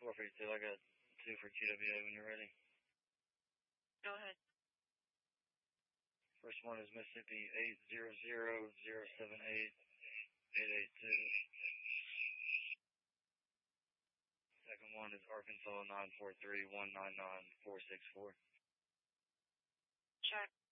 432, I got 2 for QWA when you're ready. Go ahead. First one is Mississippi 800-078-882. Second one is Arkansas 943-199-464. Check.